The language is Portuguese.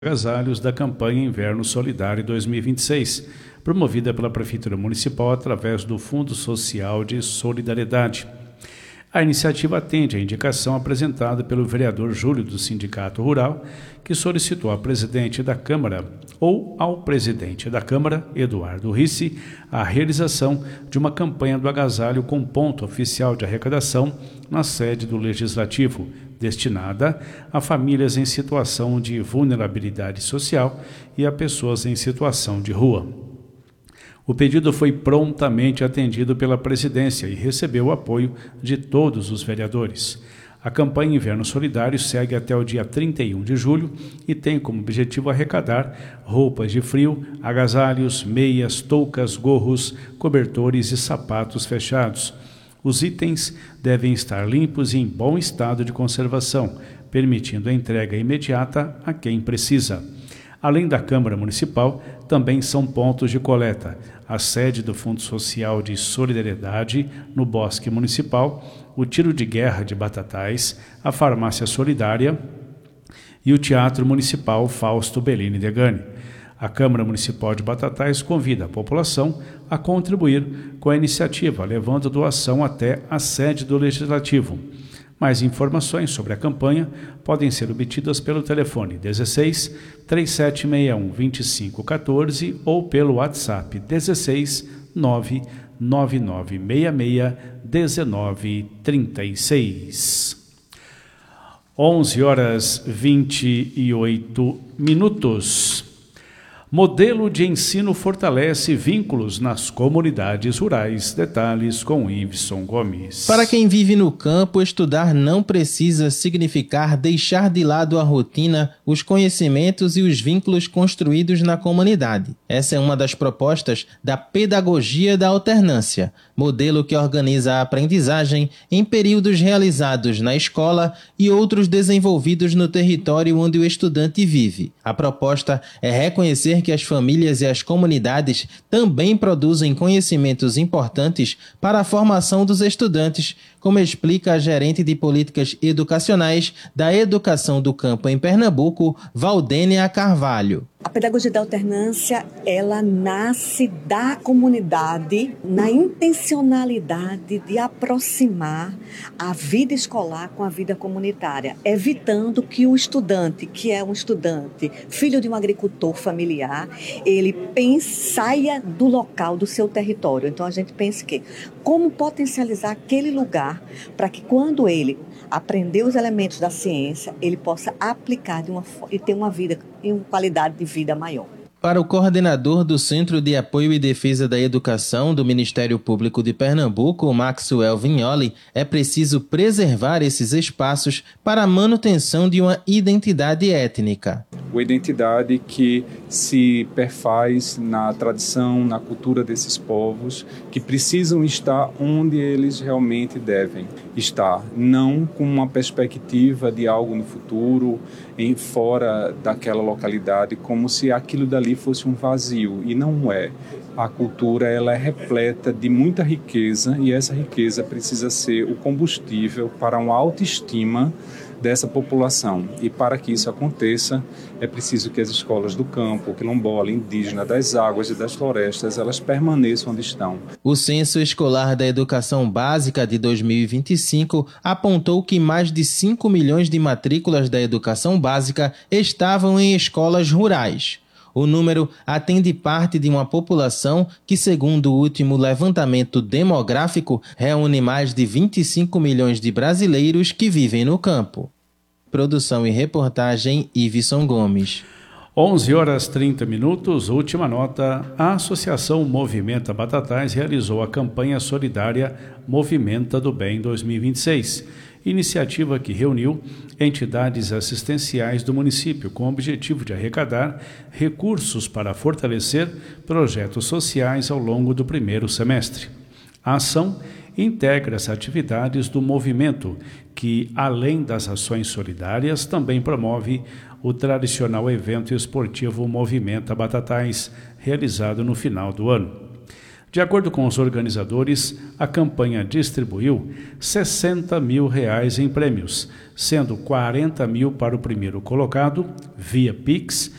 agasalhos da campanha Inverno Solidário 2026, promovida pela Prefeitura Municipal através do Fundo Social de Solidariedade. A iniciativa atende à indicação apresentada pelo vereador Júlio do Sindicato Rural, que solicitou ao presidente da Câmara ou ao presidente da Câmara, Eduardo Ricci, a realização de uma campanha do agasalho com ponto oficial de arrecadação na sede do Legislativo, destinada a famílias em situação de vulnerabilidade social e a pessoas em situação de rua. O pedido foi prontamente atendido pela presidência e recebeu o apoio de todos os vereadores. A campanha Inverno Solidário segue até o dia 31 de julho e tem como objetivo arrecadar roupas de frio, agasalhos, meias, toucas, gorros, cobertores e sapatos fechados. Os itens devem estar limpos e em bom estado de conservação, permitindo a entrega imediata a quem precisa. Além da Câmara Municipal, também são pontos de coleta: a sede do Fundo Social de Solidariedade, no Bosque Municipal, o Tiro de Guerra de Batatais, a Farmácia Solidária e o Teatro Municipal Fausto Bellini Degani. A Câmara Municipal de Batatais convida a população a contribuir com a iniciativa, levando a doação até a sede do Legislativo. Mais informações sobre a campanha podem ser obtidas pelo telefone 16 3761 2514 ou pelo WhatsApp 16 99966 1936. 11h28. Modelo de ensino fortalece vínculos nas comunidades rurais. Detalhes com Iveson Gomes. Para quem vive no campo, estudar não precisa significar deixar de lado a rotina, os conhecimentos e os vínculos construídos na comunidade. Essa é uma das propostas da Pedagogia da Alternância, modelo que organiza a aprendizagem em períodos realizados na escola e outros desenvolvidos no território onde o estudante vive. A proposta é reconhecer que as famílias e as comunidades também produzem conhecimentos importantes para a formação dos estudantes, como explica a gerente de políticas educacionais da Educação do Campo em Pernambuco, Valdênia Carvalho. A pedagogia da alternância, ela nasce da comunidade na intencionalidade de aproximar a vida escolar com a vida comunitária, evitando que o estudante, que é um estudante, filho de um agricultor familiar, ele saia do local, do seu território. Então a gente pensa que como potencializar aquele lugar para que quando ele aprender os elementos da ciência, ele possa aplicar e ter uma vida e uma qualidade de vida maior. Para o coordenador do Centro de Apoio e Defesa da Educação do Ministério Público de Pernambuco, Maxwell Vignoli, é preciso preservar esses espaços para a manutenção de uma identidade étnica. Uma identidade que se perfaz na tradição, na cultura desses povos, que precisam estar onde eles realmente devem estar, não com uma perspectiva de algo no futuro, fora daquela localidade, como se aquilo dali fosse um vazio, e não é. A cultura, ela é repleta de muita riqueza, e essa riqueza precisa ser o combustível para uma autoestima dessa população. E para que isso aconteça, é preciso que as escolas do campo, quilombola, indígena, das águas e das florestas, elas permaneçam onde estão. O Censo Escolar da Educação Básica de 2025 apontou que mais de 5 milhões de matrículas da educação básica estavam em escolas rurais. O número atende parte de uma população que, segundo o último levantamento demográfico, reúne mais de 25 milhões de brasileiros que vivem no campo. Produção e reportagem, Iveson Gomes. 11h30, última nota. A Associação Movimenta Batatais realizou a campanha solidária Movimenta do Bem 2026. Iniciativa que reuniu entidades assistenciais do município com o objetivo de arrecadar recursos para fortalecer projetos sociais ao longo do primeiro semestre. A ação integra as atividades do movimento, que, além das ações solidárias, também promove o tradicional evento esportivo Movimenta Batatais, realizado no final do ano. De acordo com os organizadores, a campanha distribuiu R$60 mil em prêmios, sendo 40 mil para o primeiro colocado, via Pix,